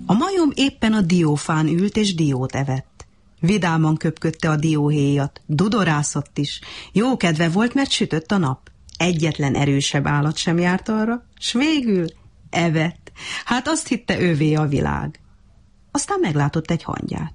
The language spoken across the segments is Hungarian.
A majom éppen a diófán ült és diót evett. Vidáman köpködte a dióhéjat, dudorászott is. Jó kedve volt, mert sütött a nap. Egyetlen erősebb állat sem járt arra, s végül evett. Hát azt hitte, ővé a világ. Aztán meglátott egy hangyát.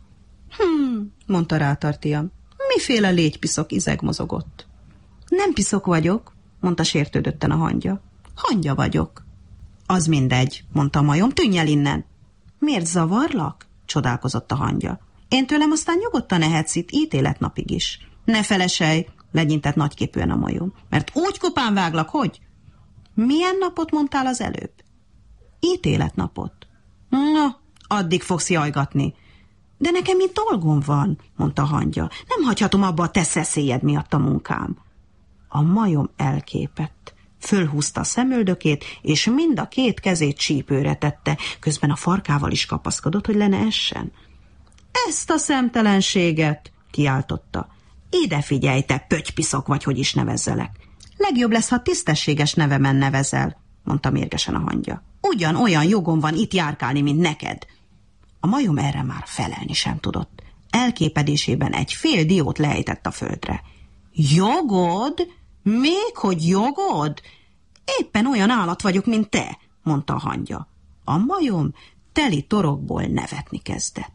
Mondta rátartian, miféle légypiszok izeg mozogott. Nem piszok vagyok, mondta sértődötten a hangya. Hangya vagyok. Az mindegy, mondta a majom, tűnj el innen. Miért zavarlak? Csodálkozott a hangya. Én tőlem aztán nyugodtan ehetsz itt ítéletnapig is. Ne feleselj, legyintett nagyképűen a majom, mert úgy kopán váglak, hogy? Milyen napot mondtál az előbb? Ítéletnapot. Na, addig fogsz jajgatni. De nekem itt dolgom van, mondta a hangya. Nem hagyhatom abba a te szeszélyed miatt a munkám. A majom elképett. Fölhúzta a szemöldökét, és mind a két kezét csípőre tette, közben a farkával is kapaszkodott, hogy le ne essen. Ezt a szemtelenséget, kiáltotta. Ide figyelj, te pötypiszok, vagy hogy is nevezzelek. Legjobb lesz, ha tisztességes nevemen nevezel, mondta mérgesen a hangya. Ugyanolyan jogom van itt járkálni, mint neked. A majom erre már felelni sem tudott. Elképedésében egy fél diót lejtett a földre. Jogod? Még hogy jogod? Éppen olyan állat vagyok, mint te, mondta a hangya. A majom teli torokból nevetni kezdett.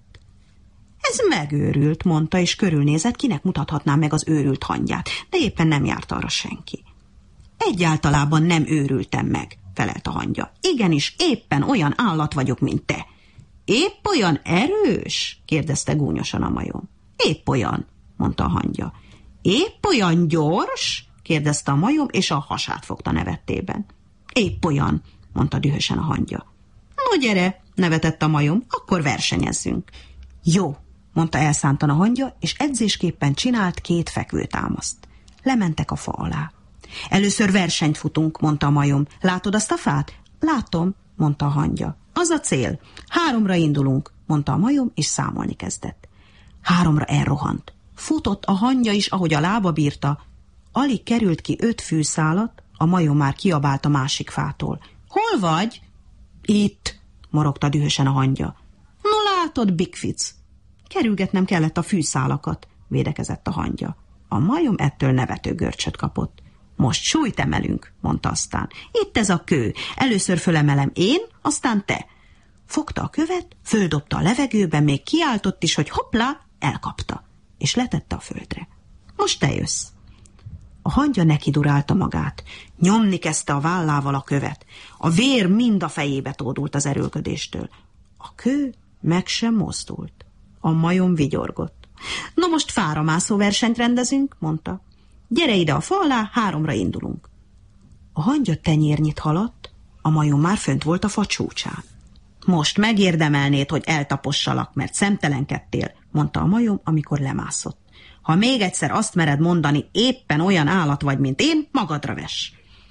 Ez megőrült, mondta, és körülnézett, kinek mutathatná meg az őrült hangyát, de éppen nem járt arra senki. Egyáltalában nem őrültem meg, felelt a hangya. Igenis, éppen olyan állat vagyok, mint te. Épp olyan erős? Kérdezte gúnyosan a majom. Épp olyan, mondta a hangya. Épp olyan gyors? Kérdezte a majom, és a hasát fogta nevettében. Épp olyan, mondta dühösen a hangya. No gyere, nevetett a majom, akkor versenyezzünk. Jó, mondta elszántan a hangya, és edzésképpen csinált 2 fekvőtámaszt. Lementek a fa alá. Először versenyt futunk, mondta a majom. Látod azt a fát? Látom, mondta a hangya. Az a cél. 3-ra indulunk, mondta a majom, és számolni kezdett. 3-ra elrohant. Futott a hangya is, ahogy a lába bírta. Alig került ki 5 fűszálat, a majom már kiabált a másik fától. Hol vagy? Itt, morogta dühösen a hangya. No látod, Bigfic. Kerülgetnem kellett a fűszálakat, védekezett a hangya. A majom ettől nevető görcsöt kapott. Most súlyt emelünk, mondta aztán. Itt ez a kő. Először fölemelem én, aztán te. Fogta a követ, földobta a levegőbe, még kiáltott is, hogy hoppá, elkapta, és letette a földre. Most te jössz. A hangya nekidurálta magát. Nyomni kezdte a vállával a követ. A vér mind a fejébe tódult az erőlködéstől. A kő meg sem mozdult. A majom vigyorgott. Na most fáramászó versenyt rendezünk, mondta. Gyere ide a fa alá, 3-ra indulunk. A hangya tenyérnyit haladt, a majom már fönt volt a fa csúcsán. Most megérdemelnéd, hogy eltapossalak, mert szemtelenkedtél, mondta a majom, amikor lemászott. Ha még egyszer azt mered mondani, éppen olyan állat vagy, mint én, magadra vess.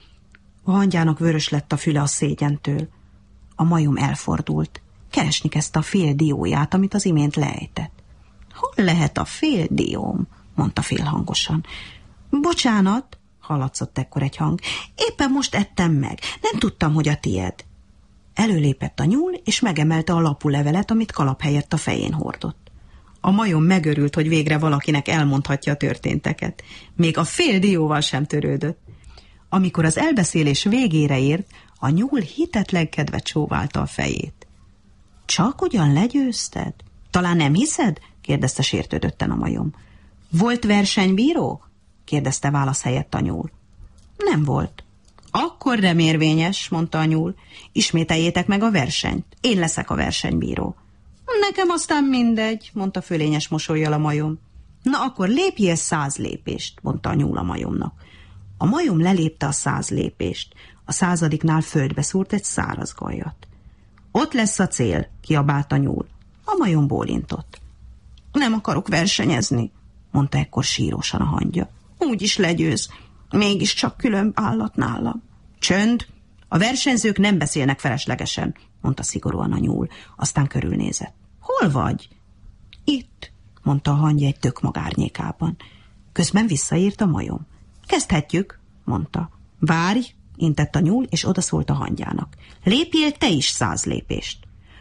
A hangyának vörös lett a füle a szégyentől. A majom elfordult. Keresni kezdte a fél dióját, amit az imént leejtett. Hol lehet a fél dióm? Mondta félhangosan. Bocsánat, hallatszott ekkor egy hang. Éppen most ettem meg. Nem tudtam, hogy a tied. Előlépett a nyúl, és megemelte a lapulevelet, amit kalap helyett a fején hordott. A majom megörült, hogy végre valakinek elmondhatja a történteket. Még a fél dióval sem törődött. Amikor az elbeszélés végére ért, a nyúl hitetlenkedve csóválta a fejét. Csak ugyan legyőzted? Talán nem hiszed? Kérdezte sértődötten a majom. Volt versenybíró? Kérdezte válasz helyett a nyúl. Nem volt. Akkor nem érvényes, mondta a nyúl. Ismételjétek meg a versenyt. Én leszek a versenybíró. Nekem aztán mindegy, mondta fölényes mosollyal a majom. Na akkor lépjél 100 lépést, mondta a nyúl a majomnak. A majom lelépte a 100 lépést. A 100-nál földbe szúrt egy száraz gajat. Ott lesz a cél, kiabált a nyúl. A majom bólintott. Nem akarok versenyezni, mondta ekkor sírósan a hangya. Úgyis legyőz, mégiscsak különb állat nálam. Csönd! A versenyzők nem beszélnek feleslegesen, mondta szigorúan a nyúl, aztán körülnézett. Hol vagy? Itt, mondta a hangya egy tök magárnyékában. Közben visszaírt a majom. Kezdhetjük, mondta. Várj, intett a nyúl, és odaszólt a hangyának. Lépjél te is 100 lépést.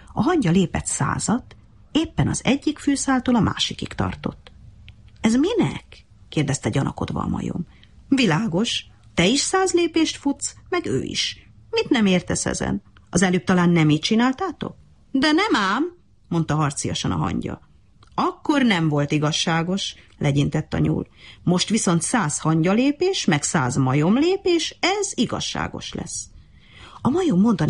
A hangya lépett 100, éppen az egyik fűszáltól a másikig tartott. Ez minek? kérdezte gyanakodva a majom. Világos, te is 100 lépést futsz, meg ő is. Mit nem értesz ezen? Az előbb talán nem így csináltátok? De nem ám, mondta harciasan a hangya. Akkor nem volt igazságos, legyintett a nyúl. Most viszont 100 hangyalépés, meg 100 majomlépés, ez igazságos lesz. A majom mondani